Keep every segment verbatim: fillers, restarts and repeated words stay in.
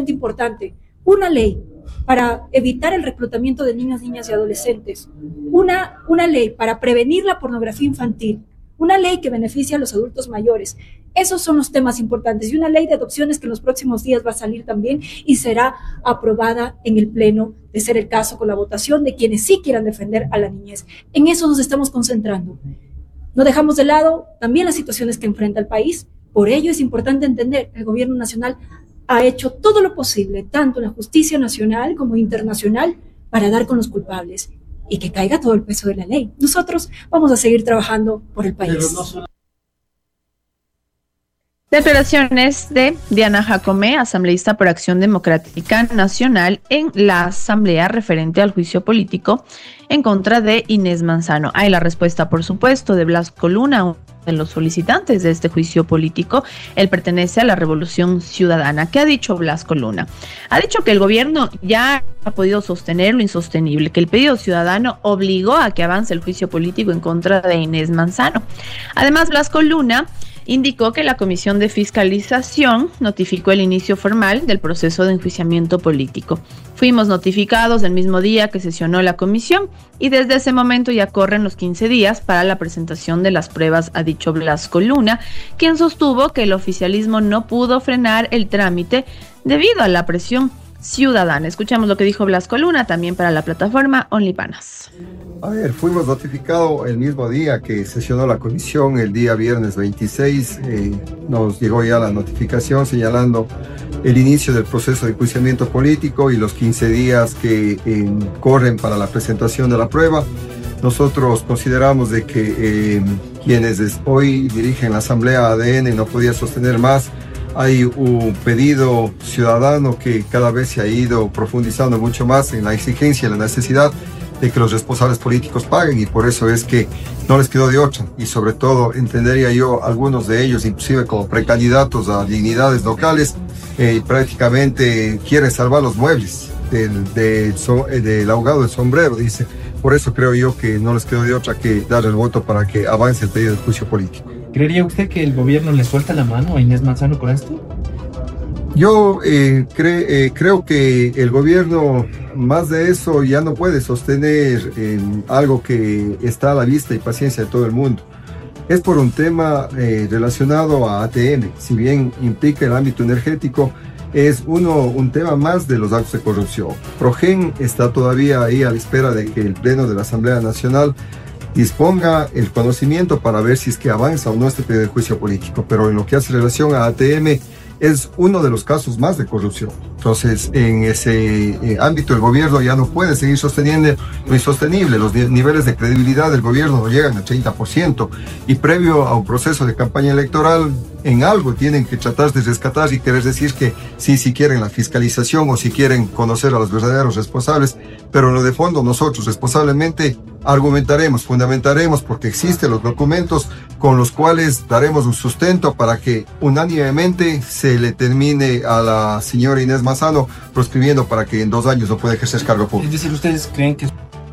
sumamente importante, una ley para evitar el reclutamiento de niños, niñas y adolescentes, una, una ley para prevenir la pornografía infantil, una ley que beneficia a los adultos mayores. Esos son los temas importantes, y una ley de adopciones que en los próximos días va a salir también y será aprobada en el Pleno, de ser el caso, con la votación de quienes sí quieran defender a la niñez. En eso nos estamos concentrando. No dejamos de lado también las situaciones que enfrenta el país. Por ello es importante entender que el gobierno nacional ha hecho todo lo posible, tanto en la justicia nacional como internacional, para dar con los culpables y que caiga todo el peso de la ley. Nosotros vamos a seguir trabajando por el país. Declaraciones de Diana Jacome, asambleísta por Acción Democrática Nacional, en la asamblea referente al juicio político en contra de Inés Manzano. Hay la respuesta, por supuesto, de Blasco Luna, uno de los solicitantes de este juicio político. Él pertenece a la Revolución Ciudadana. ¿Qué ha dicho Blasco Luna? Ha dicho que el gobierno ya ha podido sostener lo insostenible, que el pedido ciudadano obligó a que avance el juicio político en contra de Inés Manzano. Además, Blasco Luna indicó que la Comisión de Fiscalización notificó el inicio formal del proceso de enjuiciamiento político. Fuimos notificados el mismo día que sesionó la comisión y desde ese momento ya corren los quince días para la presentación de las pruebas, ha dicho Blasco Luna, quien sostuvo que el oficialismo no pudo frenar el trámite debido a la presión ciudadana. Escuchamos lo que dijo Blasco Luna también para la plataforma OnlyPanas. A ver, fuimos notificados el mismo día que sesionó la comisión, el día viernes veintiséis, eh, nos llegó ya la notificación señalando el inicio del proceso de enjuiciamiento político y los quince días que eh, corren para la presentación de la prueba. Nosotros consideramos de que eh, quienes hoy dirigen la Asamblea A D N no podían sostener más. Hay un pedido ciudadano que cada vez se ha ido profundizando mucho más en la exigencia y la necesidad de que los responsables políticos paguen, y por eso es que no les quedó de otra, y sobre todo entendería yo algunos de ellos inclusive como precandidatos a dignidades locales, eh, prácticamente quieren salvar los muebles del, del, del ahogado del sombrero, dice. Por eso creo yo que no les quedó de otra que dar el voto para que avance el pedido de juicio político. ¿Creería usted que el gobierno le suelta la mano a Inés Manzano con esto? Yo eh, cre, eh, creo que el gobierno más de eso ya no puede sostener eh, algo que está a la vista y paciencia de todo el mundo. Es por un tema eh, relacionado a A T M, si bien implica el ámbito energético, es uno un tema más de los actos de corrupción. Progen está todavía ahí a la espera de que el Pleno de la Asamblea Nacional disponga el conocimiento para ver si es que avanza o no este pedido de juicio político, pero en lo que hace relación a A T M, es uno de los casos más de corrupción. Entonces, en ese eh, ámbito el gobierno ya no puede seguir sosteniendo lo insostenible. Los niveles de credibilidad del gobierno no llegan al treinta por ciento, y previo a un proceso de campaña electoral, en algo tienen que tratar de rescatar y querer decir que sí, si quieren la fiscalización o si quieren conocer a los verdaderos responsables, pero lo de fondo nosotros responsablemente argumentaremos, fundamentaremos, porque existen los documentos con los cuales daremos un sustento para que unánimemente se le termine a la señora Inés Manzano proscribiendo para que en dos años no pueda ejercer cargo público. Es decir, ¿ustedes creen que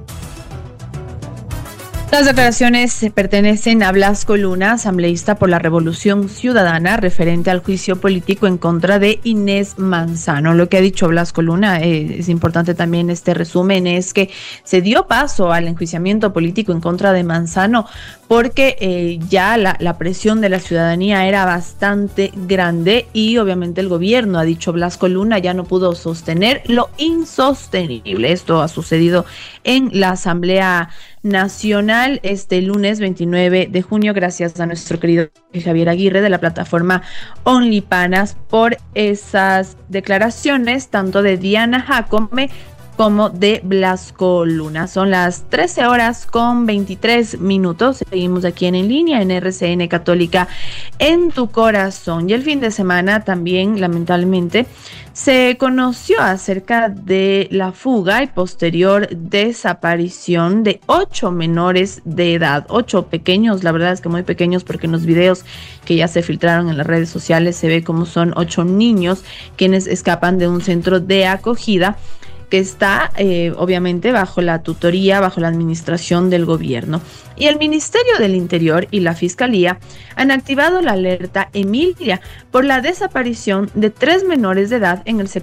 las declaraciones pertenecen a Blasco Luna, asambleísta por la Revolución Ciudadana, referente al juicio político en contra de Inés Manzano? Lo que ha dicho Blasco Luna, eh, es importante también este resumen, es que se dio paso al enjuiciamiento político en contra de Manzano porque eh, ya la, la presión de la ciudadanía era bastante grande y obviamente el gobierno, ha dicho Blasco Luna, ya no pudo sostener lo insostenible. Esto ha sucedido en la Asamblea Nacional este lunes veintinueve de junio, gracias a nuestro querido Javier Aguirre de la plataforma OnlyPanas por esas declaraciones, tanto de Diana Jacome como de Blasco Luna. Son las trece horas con veintitrés minutos. Seguimos aquí en En Línea, en R C N Católica en tu corazón. Y el fin de semana también, lamentablemente, se conoció acerca de la fuga y posterior desaparición de ocho menores de edad, ocho pequeños, la verdad es que muy pequeños, porque en los videos que ya se filtraron en las redes sociales se ve como son ocho niños quienes escapan de un centro de acogida que está eh, obviamente bajo la tutoría, bajo la administración del gobierno. Y el Ministerio del Interior y la Fiscalía han activado la alerta Emilia por la desaparición de tres menores de edad en el sector